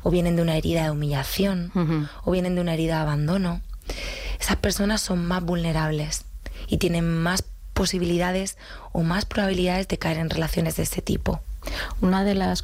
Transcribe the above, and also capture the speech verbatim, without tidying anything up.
o vienen de una herida de humillación, Uh-huh. o vienen de una herida de abandono. Esas personas son más vulnerables y tienen más posibilidades o más probabilidades de caer en relaciones de este tipo. Una de las